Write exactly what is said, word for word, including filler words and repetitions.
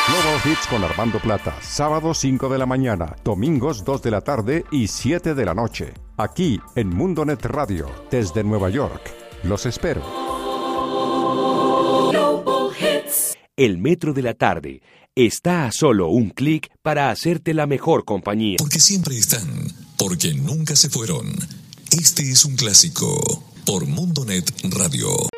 Global Hits con Armando Plata, sábados cinco de la mañana, domingos dos de la tarde y siete de la noche. Aquí en Mundonet Radio, desde Nueva York. Los espero. Global Hits. El Metro de la Tarde está a solo un clic para hacerte la mejor compañía. Porque siempre están, porque nunca se fueron. Este es un clásico por Mundonet Radio.